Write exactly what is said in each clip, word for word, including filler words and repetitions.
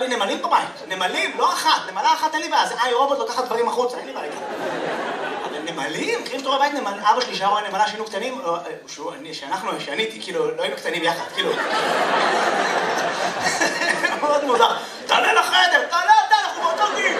נמלים בבית. נמלים, לא אחת. נמלה אחת אין לי בעיה. זה איי רובוט לוקחת דברים החוצה, אין לי בעיה. אבל נמלים? מכירים שאתה רואה בבית נמל... אבא שלי שהיה רואה נמלה שהיינו קטנים, שאנחנו, שאני הייתי, כאילו, לא היינו קטנים יחד, כאילו. מאוד מוזר. תעלה לחדר, תעלה אתה, אנחנו באותו גיל.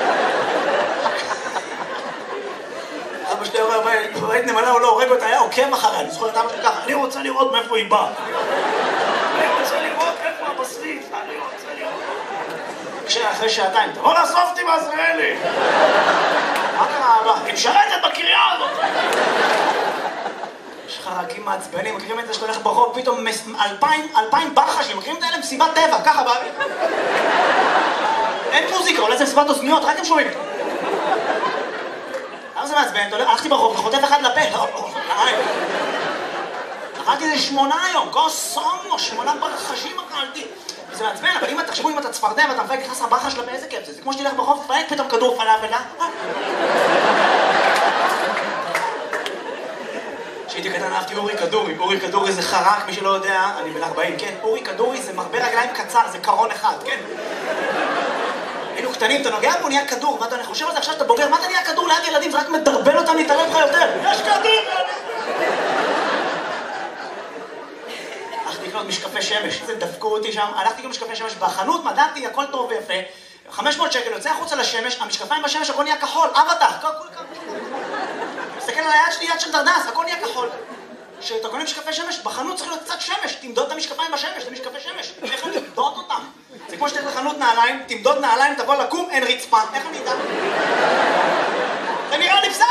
אבא שלי רואה בבית נמלה, הוא לא הורג אותה, היה עוקב אחריה, אני זוכר את אבא שלי ככה, אני רוצה לראות מאיפה היא באה. אני רוצה לראות איפה הבשריף, אני רוצה לראות. כשאחרי שעתיים, תבוא לאסוף אותי בעזריאלי. מה קרה אבא? היא משרתת בקריאה הזאת. יש חרקים מעצבנים, מכירים את זה שאתה הולך ברחוב, פתאום אלפיים, אלפיים ברחשים, מכירים את האלה מסיבת טבע, ככה באוויר. אין מוזיקה, אולי זה מסיבת אוזניות, רק הם שומעים. למה זה מעצבן? הלכתי ברחוב וחוטף אחד לפה. אכלתי איזה שמונה היום, כוס סומו, שמונה ברחשים אכלתי. זה מעצבן, אבל אם תחשבו אם אתה צפרדע ואתה מפלג נכנס לברחש לפה, איזה כיף זה? זה כמו שתלך ברחוב, תפלג פתאום כדור פלאפל, אה? כשהייתי קטן אהבתי אורי כדורי, אורי כדורי זה חרק, מי שלא יודע, אני בן ארבעים, כן? אורי כדורי זה מרבה רגליים קצר, זה קרון אחד, כן? היינו קטנים, אתה נוגע בו, נהיה כדור, מה אתה חושב על זה עכשיו, אתה בוגר, מה אתה נהיה כדור ליד ילדים, זה רק מדרבן אותם להתערב לך יותר, יש כדור! הלכתי לקנות משקפי שמש, זה דפקו אותי שם, הלכתי לקנות משקפי שמש בחנות, מדעתי, הכל טוב ויפה, חמש מאות שקל, יוצא החוצה לשמש, המשקפיים בשמש, הכל נהיה כחול, אבטח, מסתכל על היד שלי, יד של דרדס, הכל נהיה כחול. כשאתה קונה משקפי שמש, בחנות צריך להיות קצת שמש, תמדוד את המשקפיים בשמש, זה משקפי שמש, איך אני תמדוד אותם? זה כמו שתלך לחנות נעליים, תמדוד נעליים, תבוא לקום, אין רצפה, איך אני אדע? זה נראה לי בסדר!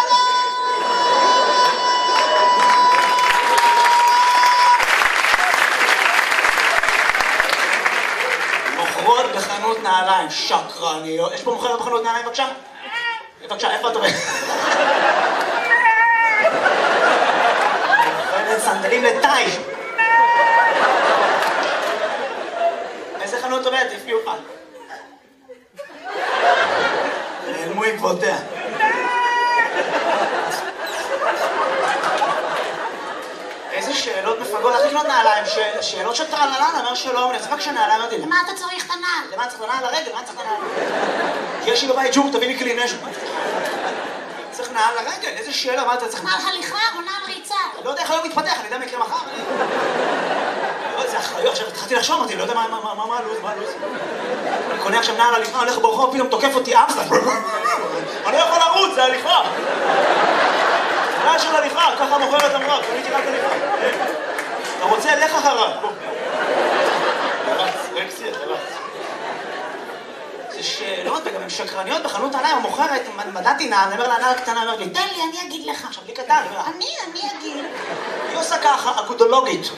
מוכרות בחנות נעליים, שקרניות. יש פה מוכרת בחנות נעליים, בבקשה? בבקשה, איפה את עובדת? סנדלים לטייש. איזה חנות עובדת? הפליאו לך. נעלמו עקבותיה. איזה שאלות מפגות, איך לקנות נעליים? שאלות של טרללן, אומר שלום, אני רק שנעליים אותי. למה אתה צריך את הנעל? למה צריך את הנעל לרגל? למה צריך את הנעל? יש לי בבית ג'ור, תביא לי כלי נשק. צריך נעל לרגל, איזה שאלה, מה אתה צריך? נעל הליכה או נעל ריצה? לא יודע איך היום מתפתח, אני יודע מה יקרה מחר. זה אחריות, עכשיו התחלתי לחשוב, אמרתי, לא יודע מה הלו"ז, מה הלו"ז. אני קונה עכשיו נעל הליכה, הולך ברחוב, פתאום תוקף אותי אמסטר. אני לא יכול לרוץ, זה הליכה. נעל של הליכה, ככה מוכרת אמרה, קניתי רק הליכה. אתה רוצה, לך אחריו. רקסי, אתה רץ. זה שאלות, וגם הן שקרניות בחנות עליי, המוכרת, מדעתי נעל, אני אומר לה, נעל קטנה, אומר לי, תן לי, אני אגיד לך. עכשיו, לי קטן, אני, אני אגיד. היא עושה ככה, אגודולוגית.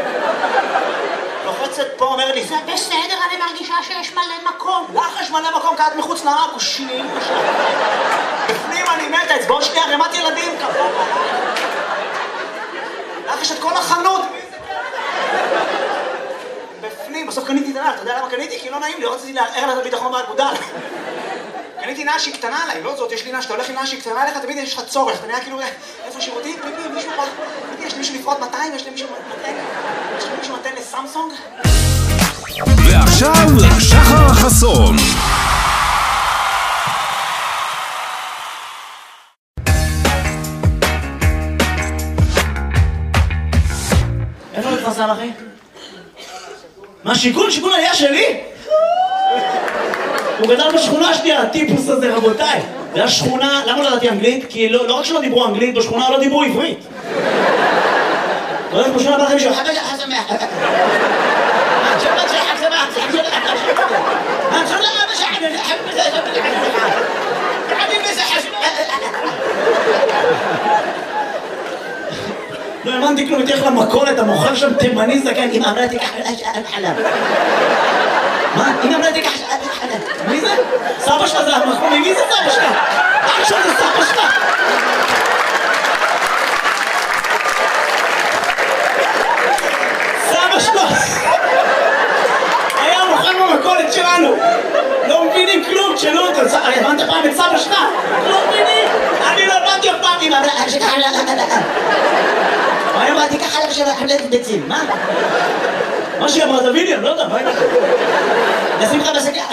לוחצת פה, אומר לי, זה בסדר, אני מרגישה שיש מלא מקום. לך יש מלא מקום, קעת מחוץ לעכושים. בפנים אני מתה, אצבעות שנייה, רמת ילדים, כפה. לך יש את כל החנות. בפנים, בסוף קניתי את הנעל, אתה יודע למה קניתי? כי לא נעים לי, רציתי לערער לה את הביטחון באגודל. קניתי נעל שהיא קטנה עליי, לא זאת, יש לי נעל, שאתה הולך עם נעל שהיא קטנה עליך, תמיד יש לך צורך, אתה נראה כאילו, איפה שירותים? פיפי, מישהו יכול... יש לי מישהו לפרוט מאתיים, יש לי מישהו מתן... יש לי מישהו מתן לסמסונג? ועכשיו, שחר חסון. איפה מתפרסם, אחי? מה, שיכון? שיכון עלייה שלי? הוא גדל בשכונה שלי, הטיפוס הזה, רבותיי. זה היה שכונה, למה לא ידעתי אנגלית? כי לא, לא רק שלא דיברו אנגלית, בשכונה לא דיברו עברית. אתה יודע, בשכונה בא לכם מישהו, חבש חסמח. שבת שחק סמח, שחק סמח. אני לא אבא שחק, חבש חסמח. תעדים בסחש. לא האמנתי כלום, תלך למכולת, המוכר שם תימני זקן, אמא אמרה תיקח חלב. מה? אמא אמרה תיקח חלב. מי זה? סבא שלך זה המחמומי, מי זה סבא שלך? אח שלך זה סבא שלך. סבא שלך. היה מוכר במכולת שלנו. לא מבינים כלום, תשאלו אותו. הבנת פעם את סבא שלך? לא מבינים. אני לא הבנתי אף פעם, אמא אמרה תיקח חלב. אני אמרתי ככה לך של חלט ביצים, מה? מה שהיא אמרה, תביא לי, אני לא יודע, מה היא אמרה? נשים לך בשקע